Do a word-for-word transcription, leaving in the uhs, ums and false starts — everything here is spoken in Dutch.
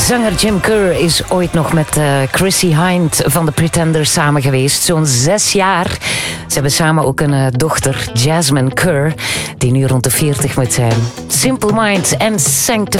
Zanger Jim Kerr is ooit nog met uh, Chrissie Hynde van The Pretenders samen geweest. Zo'n zes jaar. Ze hebben samen ook een uh, dochter, Jasmine Kerr, die nu rond de veertig moet zijn. Simple Minds en Sanctified.